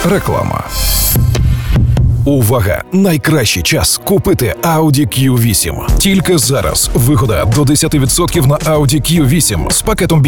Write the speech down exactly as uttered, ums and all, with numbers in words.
Реклама. Увага! Найкращий час купити Audi кью вісім. Тільки зараз. Вигода до десять відсотків на Audi кью вісім з пакетом